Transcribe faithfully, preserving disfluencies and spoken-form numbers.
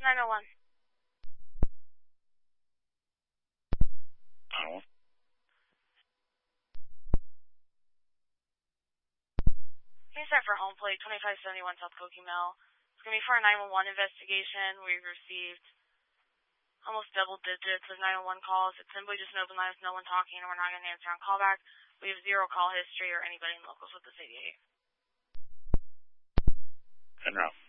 nine one one. nine one one. Can you set for home plate twenty-five seventy-one South Cokie Mill? It's going to be for a nine one one investigation. We've received almost double digits of nine one one calls. It's simply just an open line with no one talking, and we're not going to answer on callback. We have zero call history or anybody in locals with this eighty-eight. En route.